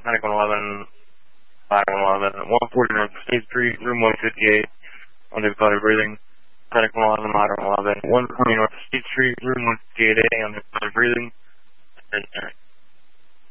Panic 111, Panic 111, 140 North State Street, room 158, on difficulty breathing. Panic 111, Modern 11, 120 North State Street, room 158A, on difficulty breathing.